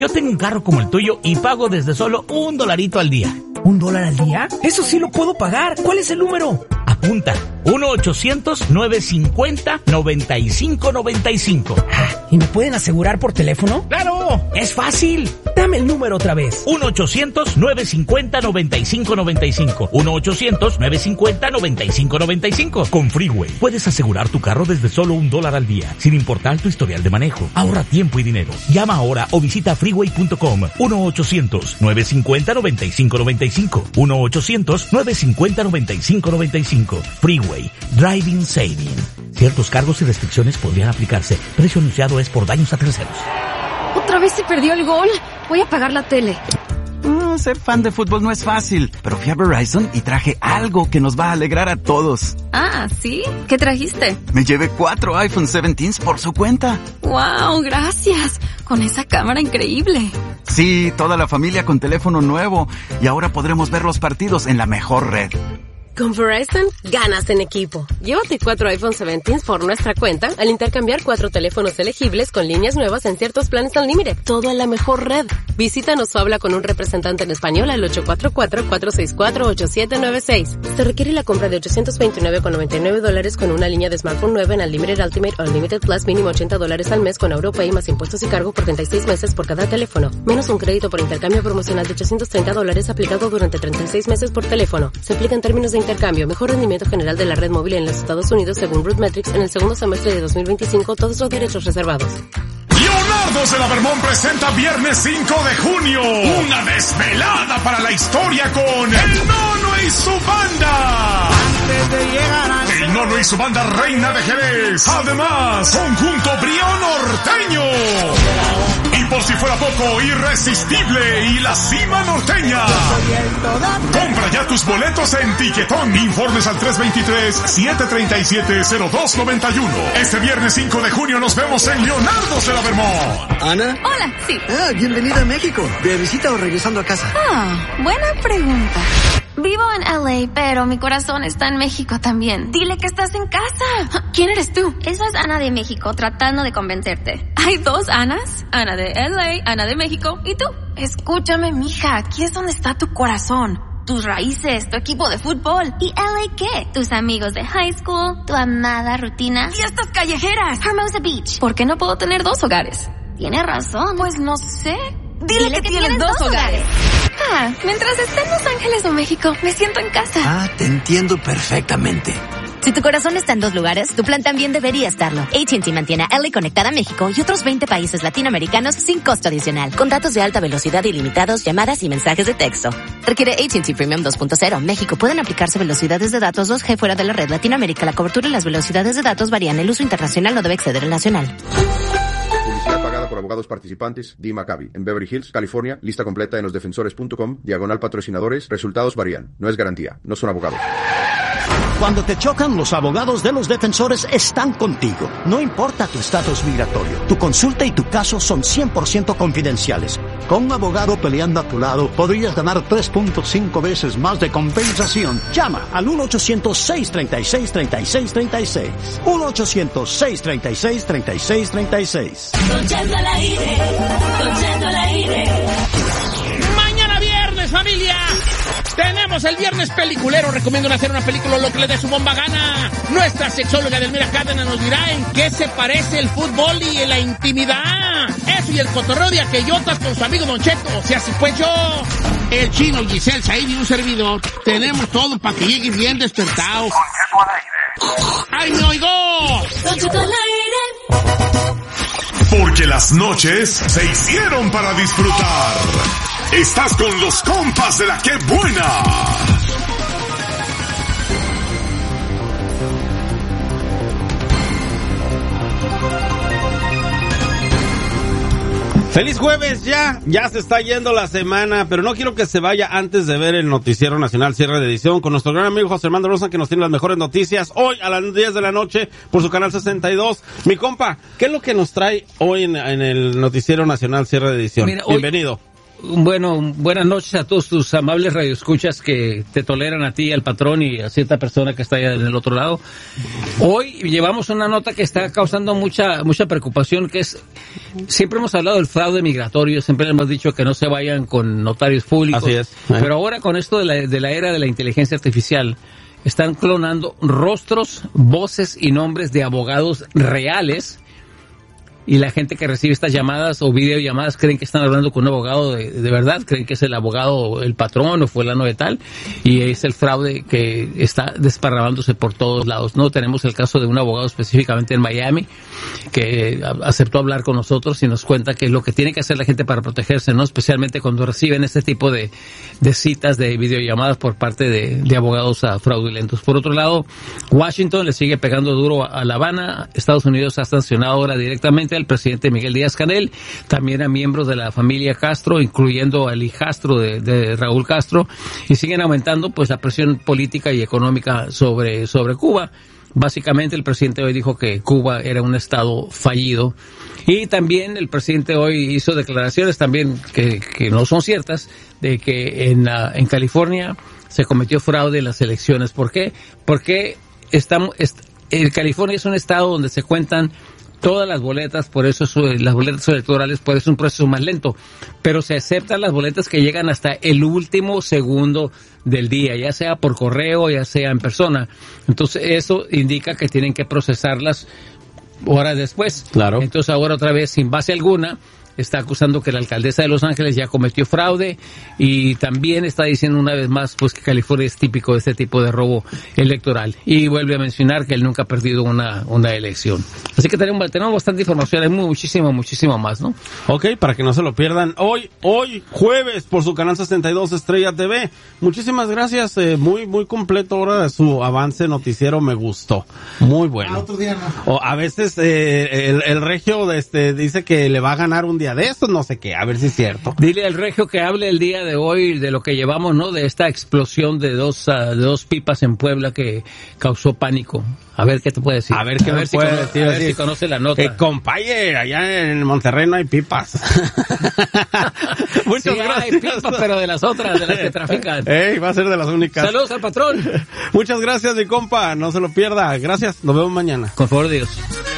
Yo tengo un carro como el tuyo y pago desde solo $1 al día. ¿$1 al día? Eso sí lo puedo pagar. ¿Cuál es el número? Apunta, 1-800-950-9595. ¿Y me pueden asegurar por teléfono? ¡Claro! ¡Es fácil! Dame el número otra vez. 1-800-950-9595. 1-800-950-9595. Con Freeway puedes asegurar tu carro desde solo $1 al día, sin importar tu historial de manejo. Ahorra tiempo y dinero. Llama ahora o visita freeway.com. 1-800-950-9595. 1-800-950-9595. Freeway. Driving Saving. Ciertos cargos y restricciones podrían aplicarse. Precio anunciado es por daños a terceros. Otra vez se perdió el gol. Voy a apagar la tele. Ser fan de fútbol no es fácil, pero fui a Verizon y traje algo que nos va a alegrar a todos. Ah, ¿sí? ¿Qué trajiste? Me llevé 4 iPhone 17 por su cuenta. ¡Wow! Gracias. Con esa cámara increíble. Sí, toda la familia con teléfono nuevo. Y ahora podremos ver los partidos en la mejor red. Con Verizon, ganas en equipo. Llévate 4 iPhone 17 por nuestra cuenta al intercambiar 4 teléfonos elegibles con líneas nuevas en ciertos planes Unlimited. Todo en la mejor red. Visítanos o habla con un representante en español al 844-464-8796. Se requiere la compra de $829.99 con una línea de smartphone nueva en Unlimited Ultimate o Unlimited Plus, mínimo $80 al mes con AutoPay más impuestos y cargo por 36 meses por cada teléfono. Menos un crédito por intercambio promocional de $830 aplicado durante 36 meses por teléfono. Se aplica en términos de intercambio. Mejor rendimiento general de la red móvil en los Estados Unidos según RootMetrics en el segundo semestre de 2025. Todos los derechos reservados. Leonardo de la Vermont presenta viernes 5 de junio una desvelada para la historia con El Nono y su banda. El Nono y su banda Reina de Jerez. Además, conjunto Brío Norteño. Y por si fuera poco, Irresistible y La Cima Norteña. Compra ya tus boletos en Tiquetón. Informes al 323-737-0291. Este viernes 5 de junio nos vemos en Leonardo de la Vermont. ¿Ana? Hola, sí. Bienvenida a México. ¿De visita o regresando a casa? Buena pregunta. Vivo en LA, pero mi corazón está en México también. Dile que estás en casa. ¿Quién eres tú? Eso es Ana de México, tratando de convencerte. ¿Hay 2 Anas? Ana de LA, Ana de México. ¿Y tú? Escúchame, mija. Aquí es donde está tu corazón. Tus raíces, tu equipo de fútbol. ¿Y LA qué? Tus amigos de high school, tu amada rutina. ¡Fiestas callejeras! Hermosa Beach. ¿Por qué no puedo tener 2 hogares? Tienes razón. Pues no sé. Dile que tienes 2 hogares. Mientras esté en Los Ángeles o México, me siento en casa. Te entiendo perfectamente. Si tu corazón está en 2 lugares, tu plan también debería estarlo. AT&T mantiene a LA conectada a México y otros 20 países latinoamericanos sin costo adicional, con datos de alta velocidad ilimitados, llamadas y mensajes de texto. Requiere AT&T Premium 2.0. México. Pueden aplicarse velocidades de datos 2G fuera de la red. Latinoamérica, la cobertura y las velocidades de datos varían. El uso internacional no debe exceder el nacional. Publicidad pagada por abogados participantes. Dee Maccabi. En Beverly Hills, California. Lista completa en losdefensores.com. /patrocinadores. Resultados varían. No es garantía. No son abogados. Cuando te chocan, los abogados de Los Defensores están contigo. No importa tu estatus migratorio. Tu consulta y tu caso son 100% confidenciales. Con un abogado peleando a tu lado, podrías ganar 3.5 veces más de compensación. Llama al 1-800-636-3636. 1-800-636-3636. Don Cheto al aire. Don Cheto al aire. Mañana viernes, familia. Tenemos el viernes peliculero. Recomiendo hacer una película lo que le dé su bomba gana. Nuestra sexóloga Delmira Cárdenas nos dirá en qué se parece el fútbol y la intimidad. Eso y el cotorreo de aquellotas con su amigo Don Cheto. O sea, si pues yo, el Chino, Giselle, Said y un servidor, tenemos todo para que llegue bien despertado. ¡Ay, me oigo! Don Cheto al aire. Porque las noches se hicieron para disfrutar. Estás con los compas de la ¡Qué Buena! ¡Feliz jueves! Ya se está yendo la semana, pero no quiero que se vaya antes de ver el Noticiero Nacional Cierre de Edición con nuestro gran amigo José Armando Rosa, que nos tiene las mejores noticias hoy a las 10 de la noche por su canal 62. Mi compa, ¿qué es lo que nos trae hoy en el Noticiero Nacional Cierre de Edición? Mira, Bienvenido. buenas noches a todos tus amables radioescuchas que te toleran a ti, al patrón y a cierta persona que está allá en el otro lado. Hoy llevamos una nota que está causando mucha preocupación, que es, siempre hemos hablado del fraude migratorio, siempre hemos dicho que no se vayan con notarios públicos. Así es. Pero ahora con esto de la era de la inteligencia artificial, están clonando rostros, voces y nombres de abogados reales. Y la gente que recibe estas llamadas o videollamadas creen que están hablando con un abogado de verdad, creen que es el abogado, el patrón o fulano de tal, y es el fraude que está desparramándose por todos lados, ¿no? Tenemos el caso de un abogado específicamente en Miami que aceptó hablar con nosotros y nos cuenta que es lo que tiene que hacer la gente para protegerse, ¿no? Especialmente cuando reciben este tipo de citas de videollamadas por parte de abogados fraudulentos. Por otro lado, Washington le sigue pegando duro a La Habana. Estados Unidos ha sancionado ahora directamente al presidente Miguel Díaz-Canel, también a miembros de la familia Castro, incluyendo al hijastro de Raúl Castro, y siguen aumentando pues la presión política y económica sobre Cuba. Básicamente el presidente hoy dijo que Cuba era un estado fallido, y también el presidente hoy hizo declaraciones también que no son ciertas, de que en California se cometió fraude en las elecciones. ¿Por qué? Porque California es un estado donde se cuentan todas las boletas, por eso las boletas electorales, por eso es un proceso más lento, pero se aceptan las boletas que llegan hasta el último segundo del día, ya sea por correo, ya sea en persona. Entonces eso indica que tienen que procesarlas horas después. Claro. Entonces ahora otra vez, sin base alguna, está acusando que la alcaldesa de Los Ángeles ya cometió fraude, y también está diciendo una vez más pues que California es típico de este tipo de robo electoral, y vuelve a mencionar que él nunca ha perdido una elección. Así que tenemos bastante información, hay muchísimo más, ¿no? Ok, para que no se lo pierdan hoy jueves por su canal 62 Estrella TV. Muchísimas gracias, muy completo ahora su avance noticiero, me gustó, muy bueno. Otro día no. O a veces el regio dice que le va a ganar un día de estos, no sé qué, a ver si es cierto. Dile al regio que hable el día de hoy de lo que llevamos, ¿no? De esta explosión de dos pipas en Puebla que causó pánico. A ver qué te puede decir. A ver qué me puede decir. A ver si conoce la nota. Compaye, allá en Monterrey no hay pipas. Muchas gracias. Hay pipas, pero de las otras, de las que trafican. Va a ser de las únicas. Saludos al patrón. Muchas gracias, mi compa, no se lo pierda. Gracias, nos vemos mañana. Con favor de Dios.